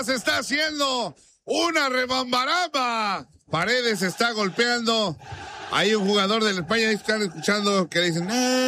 ya se está haciendo una rebambaramba. Paredes está golpeando. Hay un jugador de España que están escuchando que le dicen,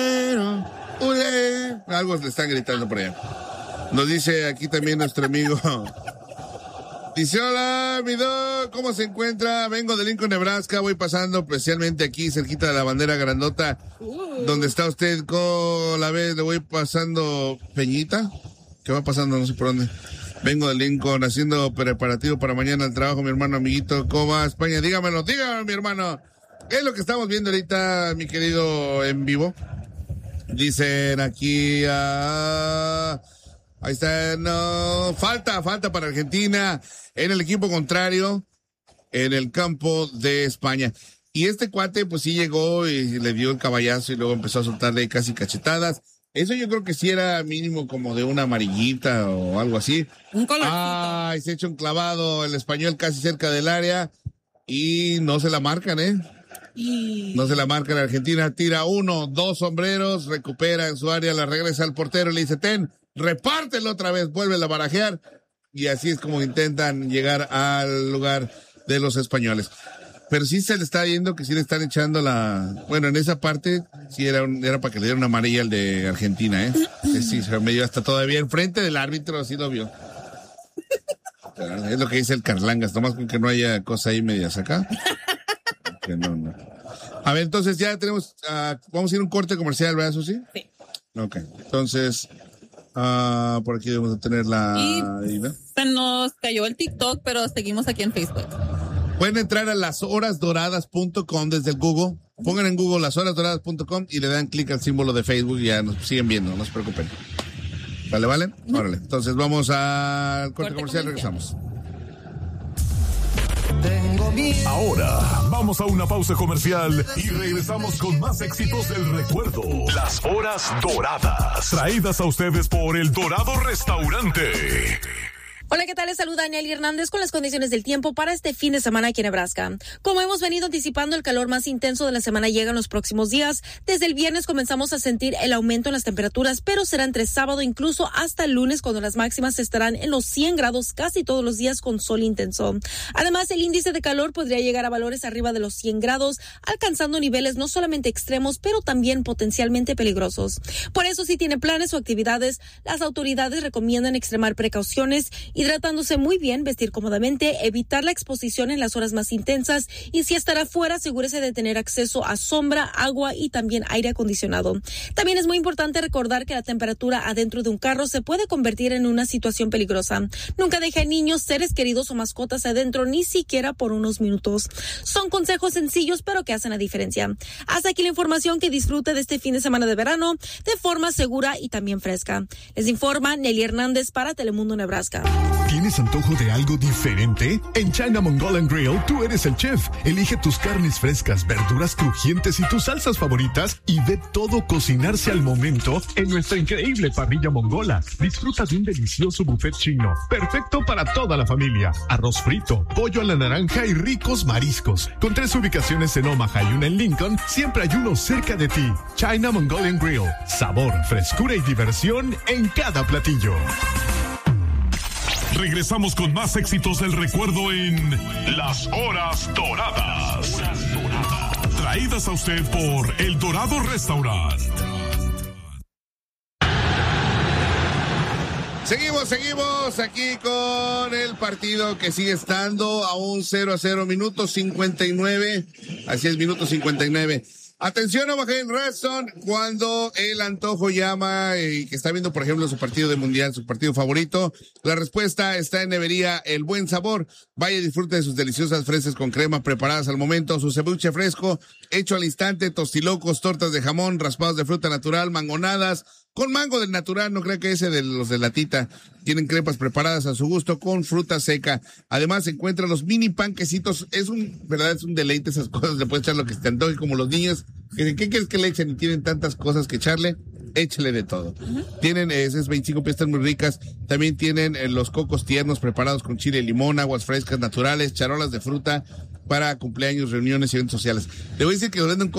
algo le están gritando por allá. Nos dice aquí también nuestro amigo. Dice, hola, mi doc, ¿cómo se encuentra? Vengo de Lincoln, Nebraska, voy pasando especialmente aquí, cerquita de la bandera grandota, donde está usted, con la vez le voy pasando Peñita. ¿Qué va pasando? No sé por dónde. Vengo de Lincoln, haciendo preparativo para mañana al trabajo, mi hermano, amiguito. ¿Cómo va España? Dígamelo, mi hermano. ¿Qué es lo que estamos viendo ahorita, mi querido en vivo? Dicen aquí, ahí está, no, falta para Argentina en el equipo contrario, en el campo de España. Y este cuate, pues sí llegó y le dio el caballazo y luego empezó a soltarle casi cachetadas. Eso yo creo que sí era mínimo como de una amarillita o algo así. Un colorcito. Ay, se echa un clavado el español casi cerca del área y no se la marcan, No se la marcan. Argentina tira 1, 2 sombreros, recupera en su área, la regresa al portero y le dice, repártelo otra vez, vuelve a barajear. Y así es como intentan llegar al lugar de los españoles. Pero sí se le está viendo que sí le están echando bueno, en esa parte sí era para que le dieran una amarilla al de Argentina, Sí, se medio hasta todavía enfrente del árbitro, así lo vio. Es lo que dice el Carlangas, nomás con que no haya cosa ahí medias acá. Que no. A ver, entonces ya tenemos, vamos a ir a un corte comercial, ¿verdad, Susi? Sí. Ok, entonces, por aquí debemos de tener se nos cayó el TikTok, pero seguimos aquí en Facebook. Pueden entrar a lashorasdoradas.com desde el Google. Pongan en Google lashorasdoradas.com y le dan clic al símbolo de Facebook y ya nos siguen viendo, no se preocupen. ¿Vale? Órale. Entonces vamos al corte comercial, regresamos. Ahora vamos a una pausa comercial y regresamos con más éxitos del recuerdo. Las horas doradas, traídas a ustedes por El Dorado Restaurante. Hola, ¿qué tal? Les saluda Nelly Hernández con las condiciones del tiempo para este fin de semana aquí en Nebraska. Como hemos venido anticipando, el calor más intenso de la semana llega en los próximos días. Desde el viernes comenzamos a sentir el aumento en las temperaturas, pero será entre sábado incluso hasta el lunes cuando las máximas estarán en los 100 grados casi todos los días con sol intenso. Además, el índice de calor podría llegar a valores arriba de los 100 grados, alcanzando niveles no solamente extremos, pero también potencialmente peligrosos. Por eso, si tiene planes o actividades, las autoridades recomiendan extremar precauciones, hidratándose muy bien, vestir cómodamente, evitar la exposición en las horas más intensas y si estará fuera, asegúrese de tener acceso a sombra, agua y también aire acondicionado. También es muy importante recordar que la temperatura adentro de un carro se puede convertir en una situación peligrosa. Nunca deje a niños, seres queridos o mascotas adentro, ni siquiera por unos minutos. Son consejos sencillos, pero que hacen la diferencia. Hasta aquí la información, que disfrute de este fin de semana de verano de forma segura y también fresca. Les informa Nelly Hernández para Telemundo Nebraska. ¿Tienes antojo de algo diferente? En China Mongolian Grill, tú eres el chef. Elige tus carnes frescas, verduras crujientes y tus salsas favoritas y ve todo cocinarse al momento en nuestra increíble parrilla mongola. Disfruta de un delicioso buffet chino, perfecto para toda la familia. Arroz frito, pollo a la naranja y ricos mariscos. Con 3 ubicaciones en Omaha y una en Lincoln, siempre hay uno cerca de ti. China Mongolian Grill, sabor, frescura y diversión en cada platillo. Regresamos con más éxitos del recuerdo en Las Horas Doradas. Traídas a usted por El Dorado Restaurant. Seguimos aquí con el partido que sigue estando a un 0-0, minuto 59. Así es, minuto 59. Atención a Bajen Razón cuando el antojo llama y que está viendo, por ejemplo, su partido de mundial, su partido favorito. La respuesta está en Nevería El Buen Sabor. Vaya y disfrute de sus deliciosas fresas con crema preparadas al momento, su cebuche fresco, hecho al instante, tostilocos, tortas de jamón, raspados de fruta natural, mangonadas, con mango del natural, no creo que ese de los de latita. Tienen crepas preparadas a su gusto con fruta seca. Además, se encuentran los mini panquecitos. Es un deleite esas cosas. Le puedes echar lo que se te antoje, como los niños. ¿Qué quieres que le echen? Y tienen tantas cosas que echarle. Échale de todo. Tienen esas 25 piezas muy ricas. También tienen los cocos tiernos preparados con chile y limón, aguas frescas naturales, charolas de fruta para cumpleaños, reuniones y eventos sociales. Le voy a decir que lo venden